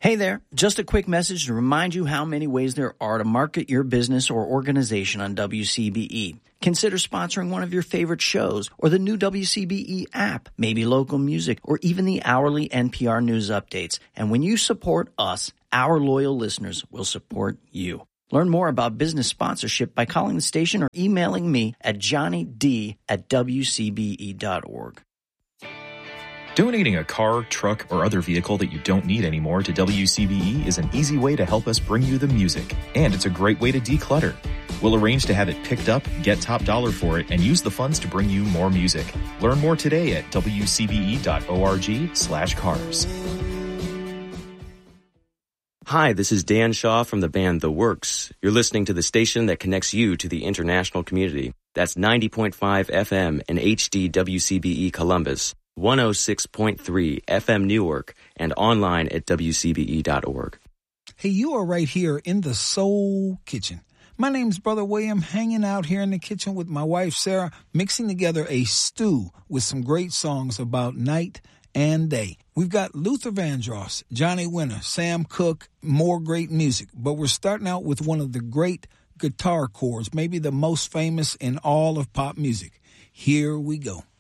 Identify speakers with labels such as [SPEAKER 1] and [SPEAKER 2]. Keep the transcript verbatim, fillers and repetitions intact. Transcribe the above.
[SPEAKER 1] Hey there, just a quick message to remind you how many ways there are to market your business or organization on W C B E. Consider sponsoring one of your favorite shows or the new W C B E app, maybe local music, or even the hourly N P R news updates. And when you support us, our loyal listeners will support you. Learn more about business sponsorship by calling the station or emailing me at johnnyd at w c b e dot org.
[SPEAKER 2] Donating a car, truck, or other vehicle that you don't need anymore to W C B E is an easy way to help us bring you the music, and it's a great way to declutter. We'll arrange to have it picked up, get top dollar for it, and use the funds to bring you more music. Learn more today at w c b e dot org slash cars.
[SPEAKER 3] Hi, this is Dan Shaw from the band The Works. You're listening to the station that connects you to the international community. That's ninety point five F M and H D W C B E Columbus, one oh six point three F M Newark, and online at w c b e dot org.
[SPEAKER 4] Hey, you are right here in the Soul Kitchen. My name's Brother William, hanging out here in the kitchen with my wife Sarah, mixing together a stew with some great songs about night and day. We've got Luther Vandross, Johnny Winter, Sam Cooke, more great music. But we're starting out with one of the great guitar chords, maybe the most famous in all of pop music. Here we go.